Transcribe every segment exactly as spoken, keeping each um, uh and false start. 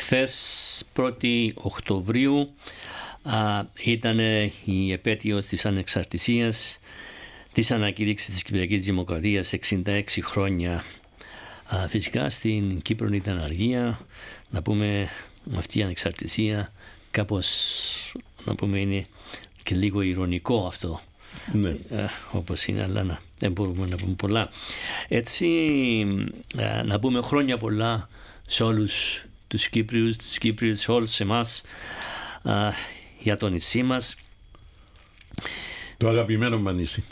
χθες πρώτη Οκτωβρίου α, ήταν η επέτειος της ανεξαρτησίας, της ανακήρυξης της Κυπριακής Δημοκρατίας, εξήντα έξι χρόνια. Α, φυσικά στην Κύπρο ήταν αργία, να πούμε αυτή η ανεξαρτησία κάπως, να πούμε, είναι και λίγο ειρωνικό αυτό. Ναι. Α, όπως είναι, αλλά να, δεν μπορούμε να πούμε πολλά. Έτσι, α, να πούμε χρόνια πολλά σε όλους τους Κύπριους, τους Κύπριους, σε όλους εμάς, α, για το νησί μας. Το αγαπημένο μας νησί.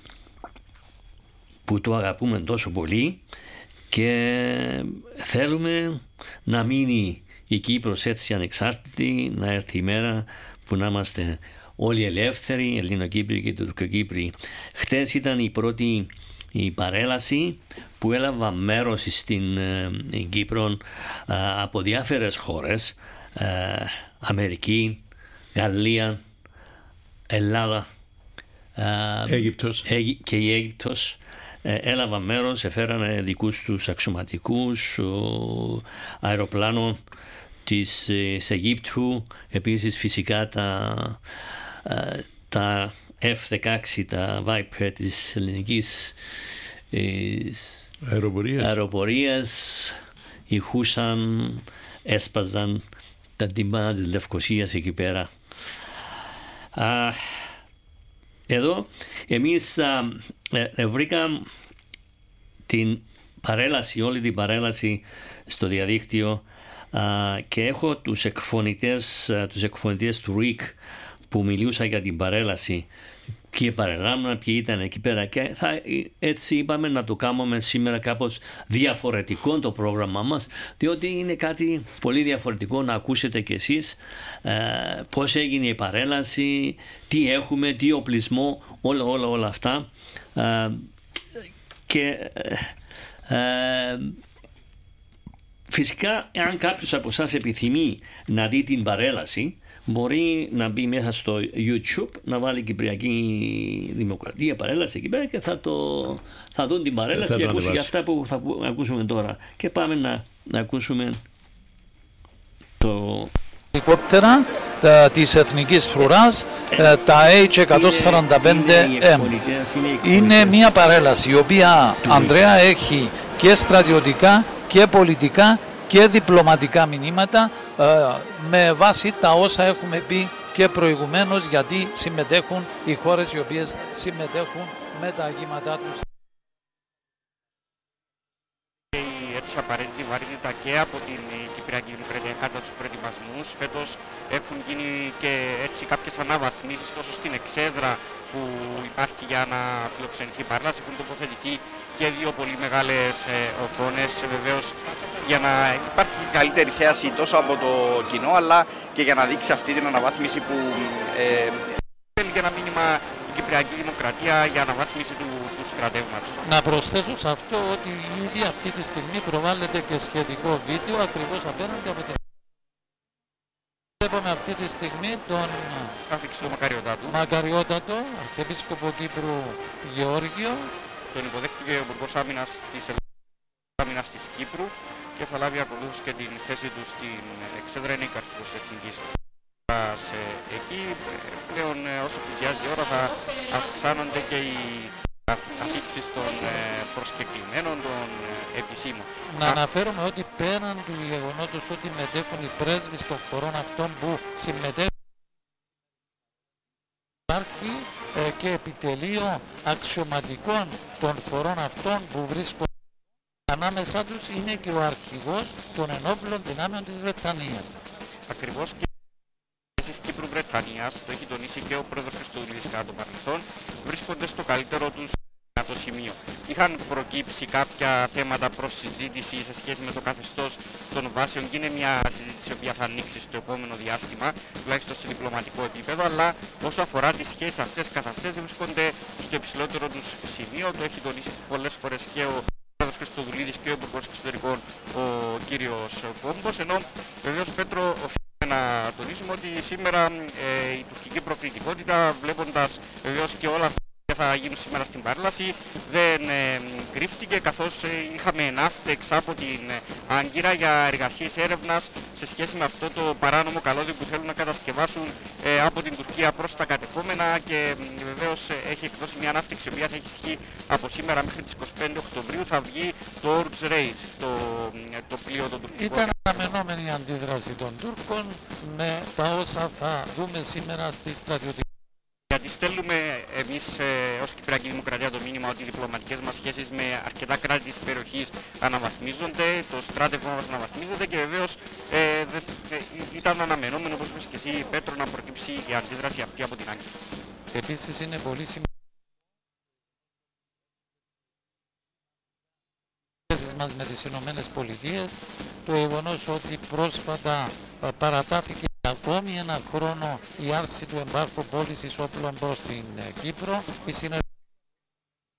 Που το αγαπούμε τόσο πολύ και θέλουμε να μείνει η Κύπρος έτσι ανεξάρτητη, να έρθει η μέρα που να είμαστε όλοι ελεύθεροι, Ελληνοκύπριοι και Τουρκοκύπριοι. Χτες ήταν η πρώτη η παρέλαση που έλαβα μέρος στην ε, Κύπρο ε, από διάφορες χώρες, ε, Αμερική, Γαλλία, Ελλάδα, ε, Αίγυπτος. Αίγυ, και η Αίγυπτος. Ε, έλαβα μέρος, έφεραν δικούς τους αξιωματικούς αεροπλάνων της ε, Αιγύπτου, επίσης φυσικά τα, ε, τα εφ δεκαέξι, τα Viper της ελληνικής ε, αεροπορίας. αεροπορίας, ηχούσαν, έσπαζαν τα τιμά της Λευκωσίας εκεί πέρα. Α, εδώ εμείς α, ε, βρήκαμε την παρέλαση, όλη την παρέλαση στο διαδίκτυο α, και έχω τους εκφωνητές, α, τους εκφωνητές του ΡΙΚ που μιλούσαν για την παρέλαση, ποιοι παρελάμβαναν, ποιοι ήταν εκεί πέρα, και θα, έτσι είπαμε να το κάνουμε σήμερα κάπως διαφορετικό το πρόγραμμα μας, διότι είναι κάτι πολύ διαφορετικό να ακούσετε κι εσείς ε, πώς έγινε η παρέλαση, τι έχουμε, τι οπλισμό, όλα όλα όλα αυτά ε, και ε, ε, φυσικά αν κάποιος από εσάς επιθυμεί να δει την παρέλαση, μπορεί να μπει μέσα στο YouTube, να βάλει Κυπριακή Δημοκρατία παρέλαση εκεί πέρα και θα, το, θα δουν την παρέλαση και ακούσουν για αυτά που θα ακούσουμε τώρα. Και πάμε να, να ακούσουμε το... Ελικόπτερα της Εθνικής Φρουράς, τα έιτς εκατόν σαράντα πέντε εμ. Είναι μια παρέλαση η οποία, Ανδρέα, έχει και στρατιωτικά και πολιτικά και διπλωματικά μηνύματα με βάση τα όσα έχουμε πει και προηγουμένως, γιατί συμμετέχουν οι χώρες οι οποίες συμμετέχουν με τα αγήματά τους. Η έτσι απαραίτητη βαρύτητα και από την Κυπριακή Δημοκρατία κατά τους προετοιμασμούς. Φέτος έχουν γίνει και έτσι κάποιες αναβαθμίσεις τόσο στην εξέδρα που υπάρχει για να φιλοξενηθεί η παρέλαση, έχουν τοποθετηθεί και δύο πολύ μεγάλες ε, οθόνες, ε, βεβαίως για να υπάρχει καλύτερη θέαση τόσο από το κοινό, αλλά και για να δείξει αυτή την αναβάθμιση που ε, θέλει και ένα μήνυμα η Κυπριακή Δημοκρατία για αναβάθμιση του, του στρατεύματος. Να προσθέσω σε αυτό ότι ήδη αυτή τη στιγμή προβάλλεται και σχετικό βίντεο ακριβώς απέναντι από την... Βλέπουμε αυτή τη στιγμή τον Καθηγητή Μακαριότατο, Μακαριότατο, Αρχιεπίσκοπο Κύπρου Γεώργιο. Τον υποδέχτηκε ο Υπουργός Άμυνας της Άμυνας της Κύπρου και θα λάβει ακολούθως και την θέση του στην εξέδρα, είναι υπαρχικός της Εθνικής. Εκεί πλέον όσο πλησιάζει η ώρα θα αυξάνονται και οι αφήξεις των προσκεκλημένων, των επισήμων. Να αναφέρουμε ότι πέραν του γεγονότος ότι μετέχουν οι πρέσβεις των χωρών αυτών που συμμετέχουν, υπάρχει ε, και επιτελείο αξιωματικών των χωρών αυτών που βρίσκονται. Ανάμεσά τους είναι και ο αρχηγός των ενόπλων δυνάμεων της Βρετανίας. Ακριβώς, και οι Κύπρου Βρετανίας, το έχει τονίσει και ο πρόεδρος Χριστοδουλίδης κατά το παρελθόν, βρίσκονται στο καλύτερο τους το σημείο. Είχαν προκύψει κάποια θέματα προς συζήτηση σε σχέση με το καθεστώς των βάσεων και είναι μια συζήτηση που θα ανοίξει στο επόμενο διάστημα, τουλάχιστον σε διπλωματικό επίπεδο, αλλά όσο αφορά τις σχέσεις αυτές καθ' αυτές βρίσκονται στο υψηλότερο τους σημείο. Το έχει τονίσει πολλές φορές και ο πρόεδρος Χριστοδουλίδης και ο υπουργός εξωτερικών ο κύριος Κόμπος, ενώ βεβαίως, Πέτρο, οφείλουμε να τονίσουμε ότι σήμερα ε, η τουρκική προκλητικότητα, βλέποντας βεβαίως και όλα θα γίνουν σήμερα στην παρέλαση δεν ε, κρύφτηκε, καθώς ε, είχαμε ναύτεξ από την ε, Άγκυρα για εργασίες έρευνας σε σχέση με αυτό το παράνομο καλώδιο που θέλουν να κατασκευάσουν ε, από την Τουρκία προς τα κατεχόμενα, και ε, βεβαίως ε, έχει εκδώσει μια ναύτεξ η οποία θα έχει ισχύ από σήμερα μέχρι τις είκοσι πέντε Οκτωβρίου. Θα βγει το Orbs Race, το, ε, το πλοίο των Τουρκικών. Ήταν αναμενόμενη η αντίδραση των Τούρκων με τα όσα θα δούμε σήμερα στη στρατιωτική. Γιατί στέλνουμε εμείς ε, ως Κυπριακή Δημοκρατία το μήνυμα ότι οι διπλωματικές μας σχέσεις με αρκετά κράτη της περιοχής αναβαθμίζονται, το στράτευμα μας αναβαθμίζεται, και βεβαίως ε, δε, δε, ήταν αναμενόμενο, όπως είπες και εσύ, Πέτρο, να προκύψει η αντίδραση αυτή από την Άγκυρα. Επίσης είναι πολύ σημαντικό μας με τις Ηνωμένες Πολιτείες το γεγονός ότι πρόσφατα παρατάθηκε ακόμη ένα χρόνο η άρση του εμπάρκου πώλησης όπλων προς την Κύπρο. Η